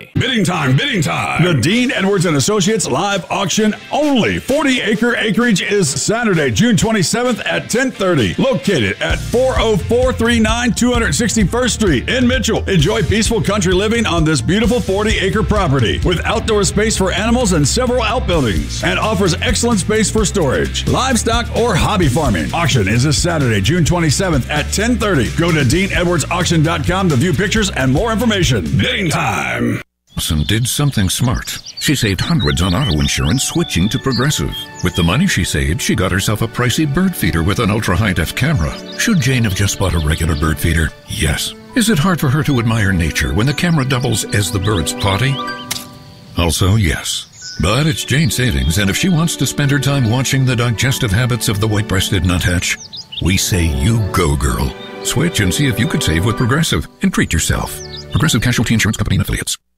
Bidding time, bidding time. The Dean Edwards and Associates live auction only. 40-acre acreage is Saturday, June 27th at 10:30. Located at 40439 261st Street in Mitchell. Enjoy peaceful country living on this beautiful 40-acre property with outdoor space for animals and several outbuildings, and offers excellent space for storage, livestock, or hobby farming. Auction is this Saturday, June 27th at 10:30. Go to DeanEdwardsAuction.com to view pictures and more information. Bidding time. Allison did something smart. She saved hundreds on auto insurance switching to Progressive. With the money she saved, she got herself a pricey bird feeder with an ultra-high-def camera. Should Jane have just bought a regular bird feeder? Yes. Is it hard for her to admire nature when the camera doubles as the bird's potty? Also, yes. But it's Jane's savings, and if she wants to spend her time watching the digestive habits of the white-breasted nuthatch, we say you go, girl. Switch and see if you could save with Progressive and treat yourself. Progressive Casualty Insurance Company and Affiliates.